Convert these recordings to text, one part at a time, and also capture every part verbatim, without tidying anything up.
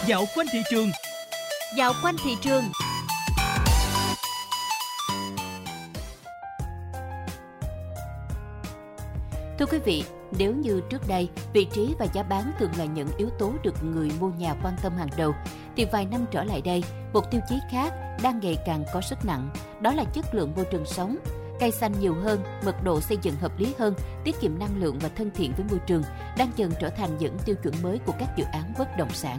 Dạo quanh thị trường. Dạo quanh thị trường. Thưa quý vị, nếu như trước đây, vị trí và giá bán thường là những yếu tố được người mua nhà quan tâm hàng đầu, thì vài năm trở lại đây, một tiêu chí khác đang ngày càng có sức nặng, đó là chất lượng môi trường sống. Cây xanh nhiều hơn, mật độ xây dựng hợp lý hơn, tiết kiệm năng lượng và thân thiện với môi trường đang dần trở thành những tiêu chuẩn mới của các dự án bất động sản.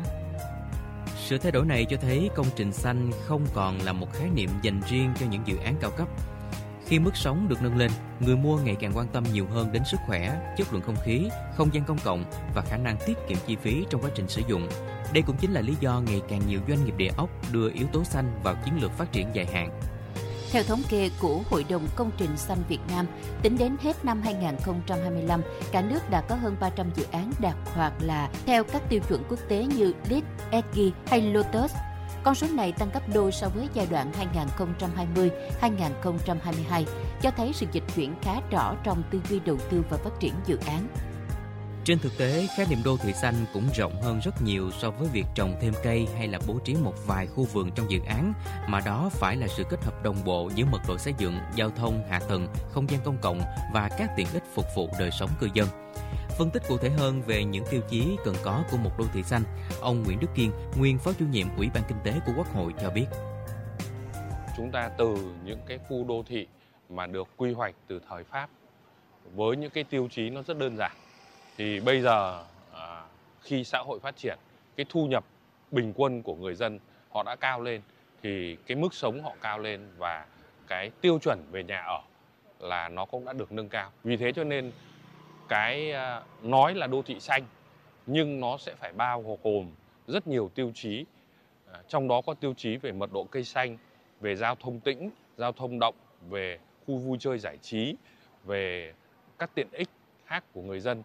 Sự thay đổi này cho thấy công trình xanh không còn là một khái niệm dành riêng cho những dự án cao cấp. Khi mức sống được nâng lên, người mua ngày càng quan tâm nhiều hơn đến sức khỏe, chất lượng không khí, không gian công cộng và khả năng tiết kiệm chi phí trong quá trình sử dụng. Đây cũng chính là lý do ngày càng nhiều doanh nghiệp địa ốc đưa yếu tố xanh vào chiến lược phát triển dài hạn. Theo thống kê của Hội đồng Công trình xanh Việt Nam, tính đến hết năm hai không hai lăm, cả nước đã có hơn ba trăm dự án đạt hoặc là theo các tiêu chuẩn quốc tế như lờ e đê, ét giê hay Lotus. Con số này tăng gấp đôi so với giai đoạn hai nghìn không trăm hai mươi đến hai nghìn không trăm hai mươi hai, cho thấy sự dịch chuyển khá rõ trong tư duy đầu tư và phát triển dự án. Trên thực tế, khái niệm đô thị xanh cũng rộng hơn rất nhiều so với việc trồng thêm cây hay là bố trí một vài khu vườn trong dự án, mà đó phải là sự kết hợp đồng bộ giữa mật độ xây dựng, giao thông, hạ tầng, không gian công cộng và các tiện ích phục vụ đời sống cư dân. Phân tích cụ thể hơn về những tiêu chí cần có của một đô thị xanh, ông Nguyễn Đức Kiên, nguyên Phó Chủ nhiệm Ủy ban Kinh tế của Quốc hội cho biết. Chúng ta từ những cái khu đô thị mà được quy hoạch từ thời Pháp với những cái tiêu chí nó rất đơn giản. Thì bây giờ à, khi xã hội phát triển, cái thu nhập bình quân của người dân họ đã cao lên, thì cái mức sống họ cao lên và cái tiêu chuẩn về nhà ở là nó cũng đã được nâng cao. Vì thế cho nên cái à, nói là đô thị xanh nhưng nó sẽ phải bao gồm rất nhiều tiêu chí, à, trong đó có tiêu chí về mật độ cây xanh, về giao thông tĩnh, giao thông động, về khu vui chơi giải trí, về các tiện ích khác của người dân.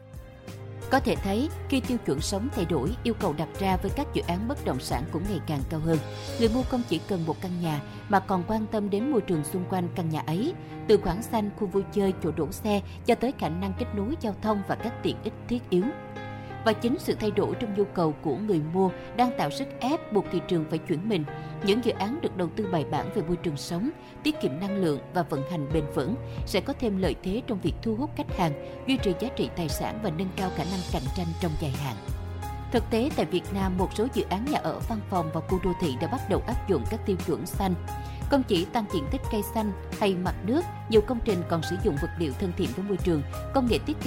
Có thể thấy, khi tiêu chuẩn sống thay đổi, yêu cầu đặt ra với các dự án bất động sản cũng ngày càng cao hơn. Người mua không chỉ cần một căn nhà, mà còn quan tâm đến môi trường xung quanh căn nhà ấy, từ khoảng xanh, khu vui chơi, chỗ đổ xe, cho tới khả năng kết nối giao thông và các tiện ích thiết yếu. Và chính sự thay đổi trong nhu cầu của người mua đang tạo sức ép buộc thị trường phải chuyển mình. Những dự án được đầu tư bài bản về môi trường sống, tiết kiệm năng lượng và vận hành bền vững sẽ có thêm lợi thế trong việc thu hút khách hàng, duy trì giá trị tài sản và nâng cao khả năng cạnh tranh trong dài hạn. Thực tế, tại Việt Nam, một số dự án nhà ở, văn phòng và khu đô thị đã bắt đầu áp dụng các tiêu chuẩn xanh. Không chỉ tăng diện tích cây xanh hay mặt nước, nhiều công trình còn sử dụng vật liệu thân thiện với môi trường, công nghệ tiết kiệm